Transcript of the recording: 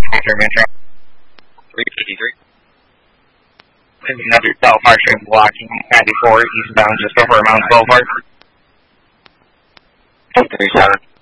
After Metro. 353. There's another South Park train blocking 94 eastbound just before Mount Boulevard. 37.